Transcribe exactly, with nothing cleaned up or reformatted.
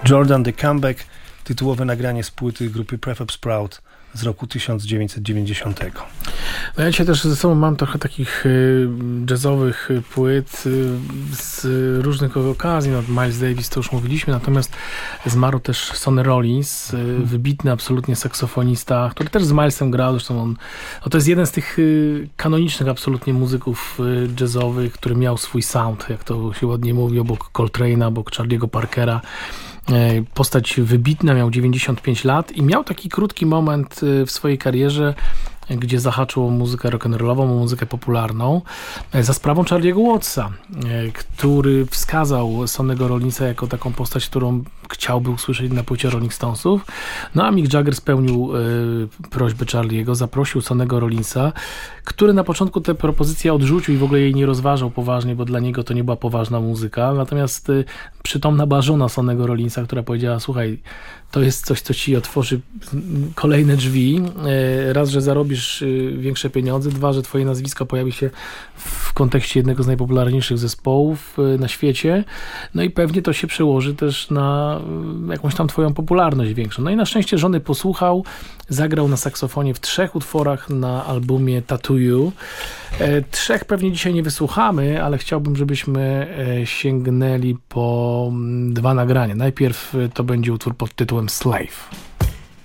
Jordan The Comeback, tytułowe nagranie z płyty grupy Prefab Sprout z roku tysiąc dziewięćset dziewięćdziesiątego. No ja dzisiaj też ze sobą mam trochę takich y, jazzowych płyt y, z różnych okazji. No, Miles Davis to już mówiliśmy, natomiast zmarł też Sonny Rollins, y, hmm. wybitny absolutnie saksofonista, który też z Milesem grał. Zresztą on, no to jest jeden z tych y, kanonicznych absolutnie muzyków y, jazzowych, który miał swój sound, jak to się ładnie mówi, obok Coltrane'a, obok Charlie'ego Parkera. Postać wybitna, miał dziewięćdziesiąt pięć lat i miał taki krótki moment w swojej karierze, gdzie zahaczył o muzykę rock'n'rollową, o muzykę popularną, za sprawą Charlie'ego Wattsa, który wskazał Sonnego Rollinsa jako taką postać, którą chciałby usłyszeć na płycie Rolling Stonesów. No a Mick Jagger spełnił y, prośbę Charlie'ego, zaprosił Sonnego Rollinsa, który na początku tę propozycję odrzucił i w ogóle jej nie rozważał poważnie, bo dla niego to nie była poważna muzyka. Natomiast y, przytomna była żona Sonnego Rollinsa, która powiedziała: słuchaj, to jest coś, co ci otworzy kolejne drzwi. Raz, że zarobisz większe pieniądze, dwa, że twoje nazwisko pojawi się w kontekście jednego z najpopularniejszych zespołów na świecie, no i pewnie to się przełoży też na jakąś tam twoją popularność większą. No i na szczęście żony posłuchał, zagrał na saksofonie w trzech utworach na albumie Tattoo You. Trzech pewnie dzisiaj nie wysłuchamy, ale chciałbym, żebyśmy sięgnęli po dwa nagrania. Najpierw to będzie utwór pod tytułem Slave.